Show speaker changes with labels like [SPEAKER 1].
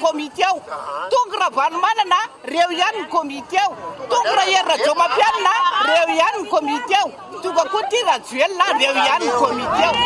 [SPEAKER 1] komite ao tonga raha Vanomanana reo ihany ny komite ao tonga raha Hery Rajaomapianina reo ihany ny komite ao tonga koa ty Rajoelina reo ihany ny komite ao